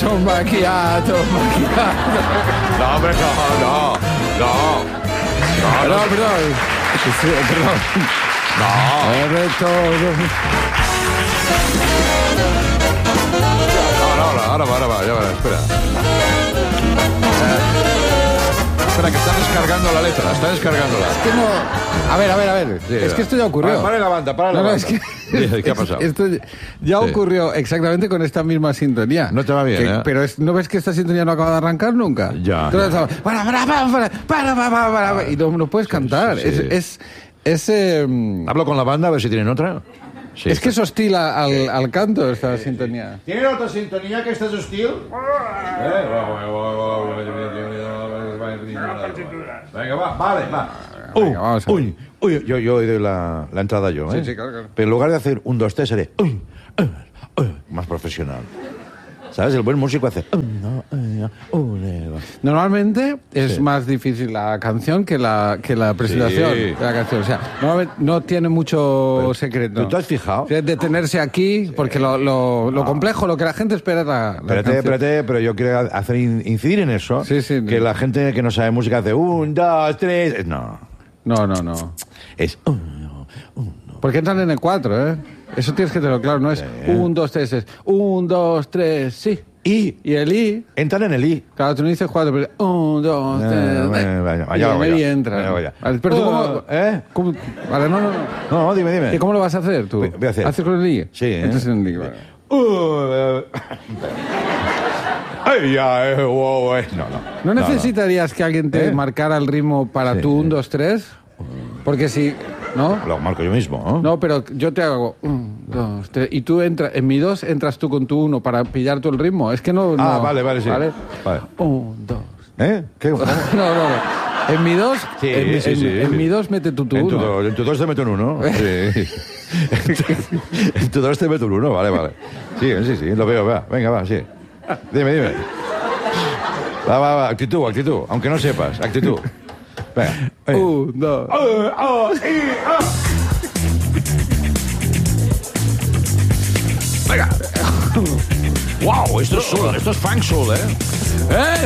un macchiato. No, hombre, no. No, perdón. No, ahora va, ya verás, espera. Espera, que está descargando la letra, está descargándola. Es que no... A ver. Sí, Es que esto ya ocurrió. Para la banda. No, es que... ¿Qué ha pasado? Esto ya ocurrió exactamente con esta misma sintonía. No te va bien, ¿eh? Pero ¿no ves que esta sintonía no acaba de arrancar nunca? Ya. Entonces, para, y no puedes cantar. Sí. Es Hablo con la banda a ver si tienen otra. Sí, es que es hostil al canto esta sintonía. ¿Tienen otra sintonía que esta es hostil? Venga, va. Venga, vamos a ver. Uy, yo doy la entrada yo, ¿eh? Sí, claro. Pero en lugar de hacer 1, 2, 3, haré más profesional. ¿Sabes? El buen músico hace... Normalmente es Sí. más difícil la canción que la presentación Sí. de la canción. O sea, normalmente no tiene mucho secreto. ¿Tú te has fijado? O sea, detenerse aquí, porque lo complejo, lo que la gente espera es la canción. Espérate, pero yo quiero hacer incidir en eso. Sí. Que la gente que no sabe música hace 1, 2, 3... No. No. Es... Porque entran en el 4, ¿eh? Eso tienes que tenerlo claro, no es 1, 2, 3, es 1, 2, 3, sí. Y el I, entran en el I. claro, tú no dices 4, pero 1, 2, 3, y en el I entra. Vaya. Vale, pero tú cómo... ¿Cómo? Vale, no. No, dime. ¿Y cómo lo vas a hacer tú? Voy a hacer. ¿Haces con el I? Sí, ¿eh? Entonces en el I, vale. ¿No necesitarías que alguien te marcara el ritmo para tu 1, 2, 3? Porque si... ¿No? Lo marco yo mismo, ¿no? No, pero yo te hago 1, 2, 3 y tú entras... En mi 2 entras tú con tu 1 para pillar tú el ritmo. Es que no... Vale, sí. Vale. 1, 2... ¿Eh? ¿Qué? No. En mi 2... Sí. En mi 2 mete tu 1. En tu 2 te meto un 1. Sí. En tu 2 te meto un 1, vale. Sí, lo veo, va. Venga, va, sí. Dime. Va, actitud. Aunque no sepas, actitud. Venga. 1, 2... Venga. Wow, esto es soul, esto es funk soul, ¿eh?